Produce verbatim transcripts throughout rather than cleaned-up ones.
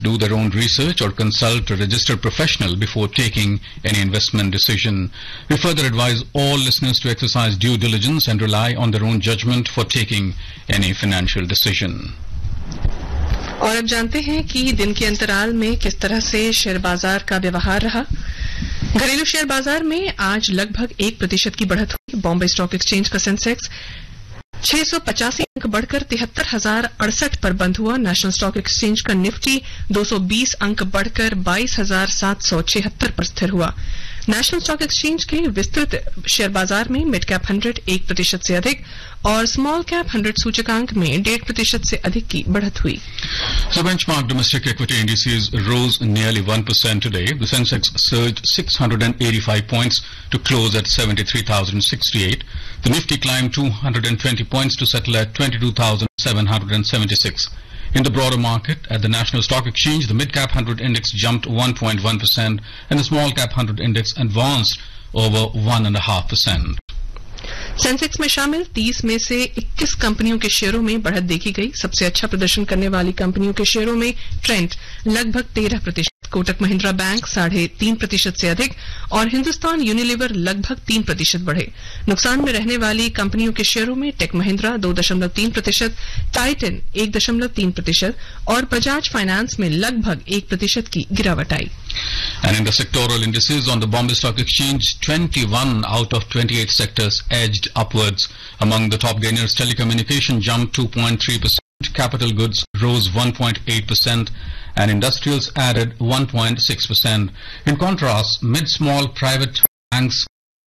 do their own research or consult a registered professional before taking any investment decision. We further advise all listeners to exercise due diligence and rely on their own judgment for taking any financial decision. और अब जानते हैं कि दिन के अंतराल में किस तरह से शेयर बाजार का व्यवहार रहा। घरेलू शेयर बाजार में आज लगभग एक प्रतिशत की बढ़त हुई। बॉम्बे स्टॉक एक्सचेंज का सेंसेक्स छह सौ पचासी अंक बढ़कर तिहत्तर हजार अड़सठ पर बंद हुआ। नेशनल स्टॉक एक्सचेंज का निफ्टी दो सौ बीस अंक बढ़कर बाईस हजार सात सौ छिहत्तर पर स्थिर हुआ। नेशनल स्टॉक एक्सचेंज के विस्तृत शेयर बाजार में मिड कैप हंड्रेड एक प्रतिशत से अधिक और स्मॉल कैप हंड्रेड सूचकांक में डेढ़ प्रतिशत से अधिक की बढ़त हुई। So benchmark domestic equity indices rose nearly one percent today. The Sensex surged six hundred eighty-five points to close at seventy-three thousand sixty-eight. The Nifty climbed two hundred twenty points to settle at twenty-two thousand seven hundred seventy-six. In the broader market, at the National Stock Exchange, the mid-cap one hundred index jumped one point one percent and the small-cap one hundred index advanced over one point five percent. Sensex में शामिल तीस में से इक्कीस कंपनियों के शेयरों में बढ़त देखी गई। सबसे अच्छा प्रदर्शन करने वाली कंपनियों के शेयरों में ट्रेंट लगभग तेरह प्रतिशत, कोटक महिंद्रा बैंक साढ़े तीन प्रतिशत से अधिक और हिंदुस्तान यूनिलीवर लगभग तीन प्रतिशत बढ़े। नुकसान में रहने वाली कंपनियों के शेयरों में टेक महिंद्रा दो दशमलव तीन प्रतिशत, टाइटन एक दशमलव तीन प्रतिशत और बजाज फाइनेंस में लगभग एक प्रतिशत की गिरावट आई। And in the sectoral indices on the Bombay Stock Exchange, twenty-one out of twenty-eight sectors edged upwards. Among the top gainers, telecommunication jumped two point three percent, capital goods rose one point eight percent, and industrials added one point six percent. In contrast, mid-small private banks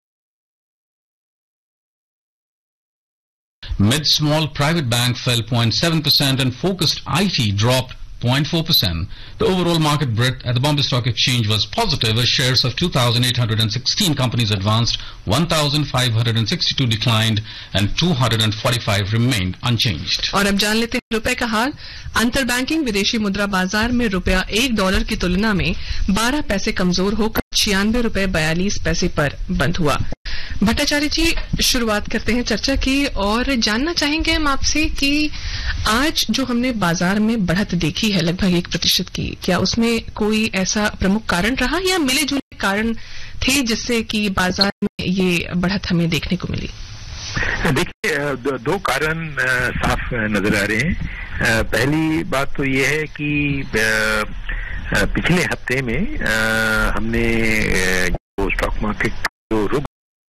Mid-small private bank fell zero point seven percent and focused I T dropped zero point four percent. The overall market breadth at the Bombay Stock Exchange was positive as shares of two thousand eight hundred sixteen companies advanced, one thousand five hundred sixty-two declined and two hundred forty-five remained unchanged. और अब जान लेते हैं रुपए का हाल। अंतर banking विदेशी मुद्रा बाजार में रुपया एक डॉलर की तुलना में बारह पैसे कमजोर होकर छियानवे रुपए बयालीस पैसे पर बंद हुआ। भट्टाचार्य जी, शुरुआत करते हैं चर्चा की और जानना चाहेंगे हम आपसे कि आज जो हमने बाजार में बढ़त देखी है लगभग एक प्रतिशत की, क्या उसमें कोई ऐसा प्रमुख कारण रहा या मिले जुले कारण थे जिससे कि बाजार में ये बढ़त हमें देखने को मिली? देखिए, दो, दो कारण साफ नजर आ रहे हैं। पहली बात तो ये है कि पिछले हफ्ते में हमने जो स्टॉक मार्केट जो रुक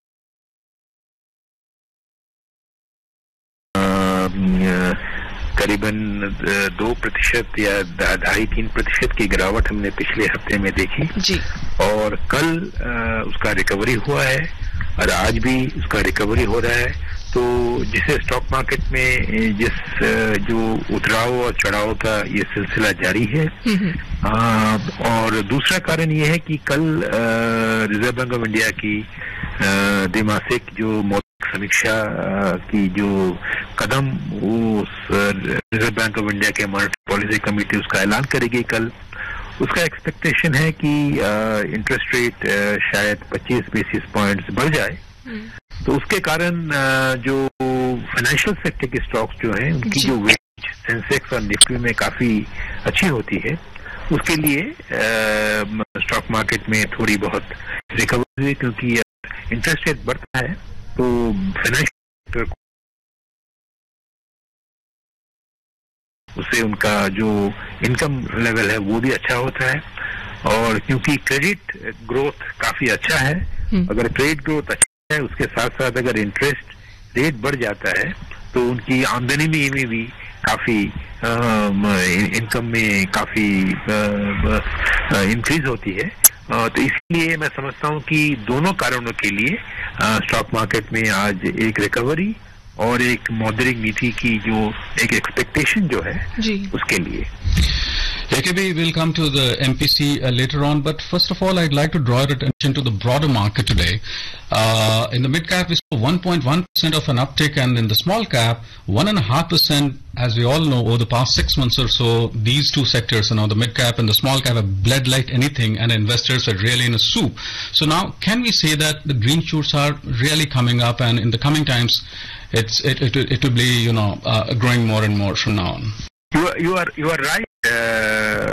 करीबन दो प्रतिशत या ढाई तीन प्रतिशत की गिरावट हमने पिछले हफ्ते में देखी जी। और कल उसका रिकवरी हुआ है और आज भी उसका रिकवरी हो रहा है। तो जिसे स्टॉक मार्केट में जिस जो उतराव और चढ़ाव का ये सिलसिला जारी है। आ, और दूसरा कारण ये है कि कल रिजर्व बैंक ऑफ इंडिया की द्विमासिक जो मौद्रिक समीक्षा की जो कदम वो रिजर्व बैंक ऑफ इंडिया के मॉनेटरी पॉलिसी कमेटी उसका ऐलान करेगी कल। उसका एक्सपेक्टेशन है कि इंटरेस्ट रेट शायद पच्चीस बेसिस पॉइंट्स बढ़ जाए। तो उसके कारण जो फाइनेंशियल सेक्टर के स्टॉक्स जो हैं उनकी जो वेट सेंसेक्स और निफ्टी में काफी अच्छी होती है, उसके लिए स्टॉक मार्केट में थोड़ी बहुत रिकवरी हुई, क्योंकि इंटरेस्ट रेट बढ़ता है तो फाइनेंशियल सेक्टर उससे उनका जो इनकम लेवल है वो भी अच्छा होता है। और क्योंकि क्रेडिट ग्रोथ काफी अच्छा है, अगर क्रेडिट ग्रोथ अच्छा है उसके साथ साथ अगर इंटरेस्ट रेट बढ़ जाता है तो उनकी आमदनी में भी, भी काफी इनकम में काफी इंक्रीज होती है। तो इसलिए मैं समझता हूं कि दोनों कारणों के लिए स्टॉक मार्केट में आज एक रिकवरी और एक मौद्रिक नीति की जो एक एक्सपेक्टेशन जो है जी। उसके लिए। A K B, we'll come to the M P C uh, later on, but first of all, I'd like to draw your attention to the broader market today. Uh, in the mid-cap, we saw one point one percent of an uptick, and in the small-cap, one point five percent, as we all know, over the past six months or so, these two sectors, you know, the mid-cap and the small-cap have bled like anything, and investors are really in a soup. So now, can we say that the green shoots are really coming up, and in the coming times, it's, it, it, it will be, you know, uh, growing more and more from now on? You are, you are, you are right. Uh,